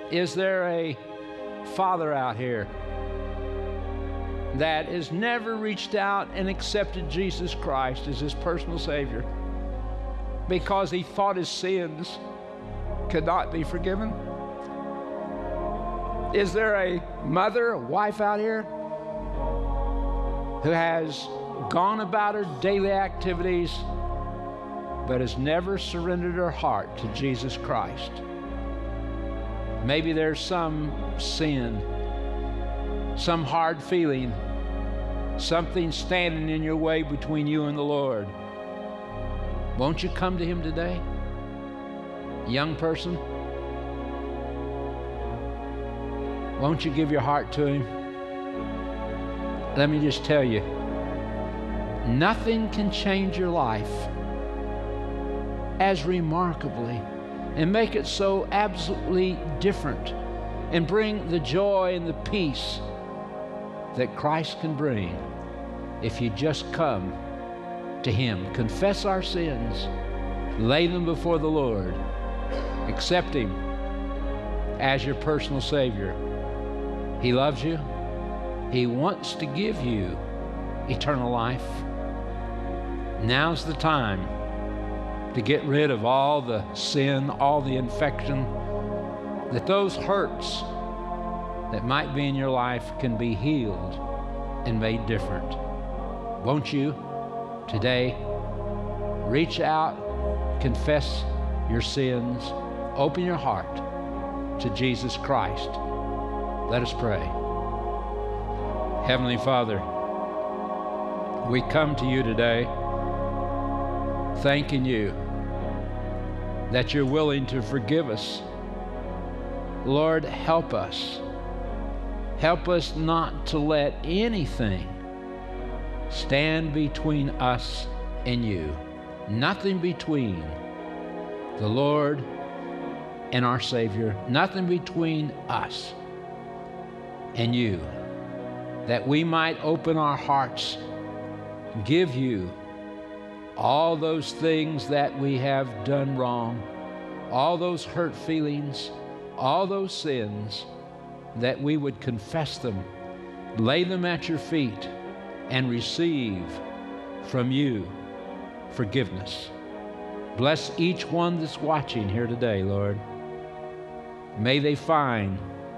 Is there a father out here that has never reached out and accepted Jesus Christ as his personal Savior because he thought his sins could not be forgiven? Is there a mother, a wife out here who has gone about her daily activities but has never surrendered her heart to Jesus Christ? Maybe there's some sin, some hard feeling, something standing in your way between you and the Lord. Won't you come to him today? Young person, won't you give your heart to him? Let me just tell you, nothing can change your life as remarkably and make it so absolutely different and bring the joy and the peace that Christ can bring if you just come to him. Confess our sins, lay them before the Lord, accept him as your personal Savior. He loves you. He wants to give you eternal life. Now's the time to get rid of all the sin, all the infection, that those hurts that might be in your life can be healed and made different. Won't you today reach out, confess your sins, open your heart to Jesus Christ? Let us pray. Heavenly Father, we come to you today thanking you that you're willing to forgive us. Lord, help us. Help us not to let anything stand between us and you. Nothing between the Lord and our Savior. Nothing between us and you. That we might open our hearts, give you all those things that we have done wrong, all those hurt feelings, all those sins, that we would confess them, lay them at your feet, and receive from you forgiveness. Bless each one that's watching here today, Lord. May they find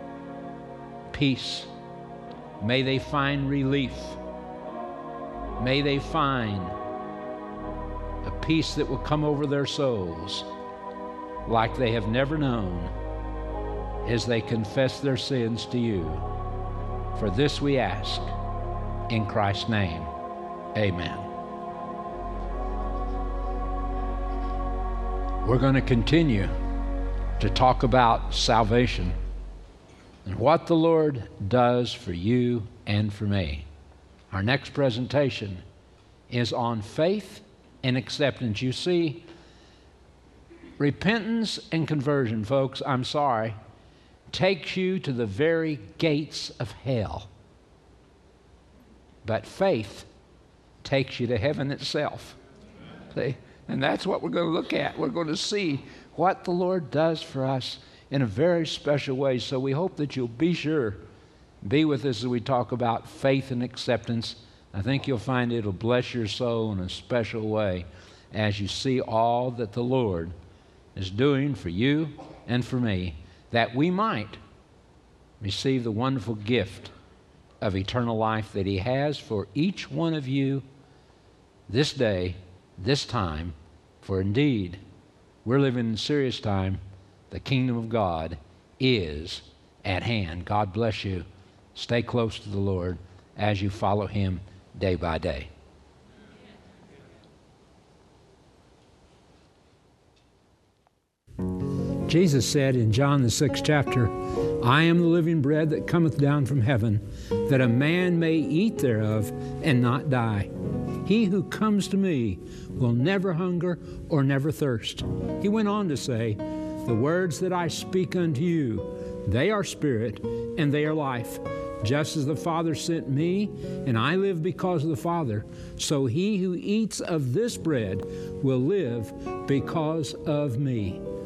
peace. May they find relief. May they find a peace that will come over their souls like they have never known as they confess their sins to you. For this we ask in Christ's name. Amen. We're going to continue to talk about salvation and what the Lord does for you and for me. Our next presentation is on faith and acceptance. You see, repentance and conversion, folks, I'm sorry, takes you to the very gates of hell. But faith takes you to heaven itself. See? And that's what we're going to look at. We're going to see what the Lord does for us in a very special way. So we hope that you'll be sure, be with us as we talk about faith and acceptance. I think you'll find it'll bless your soul in a special way as you see all that the Lord is doing for you and for me, that we might receive the wonderful gift of eternal life that He has for each one of you this day, this time, for indeed, we're living in serious time. The kingdom of God is at hand. God bless you. Stay close to the Lord as you follow Him day by day. Jesus said in John the 6th chapter, I am the living bread that cometh down from heaven, that a man may eat thereof and not die. He who comes to me will never hunger or never thirst. He went on to say, the words that I speak unto you, they are spirit and they are life. Just as the Father sent me, and I live because of the Father, so he who eats of this bread will live because of me.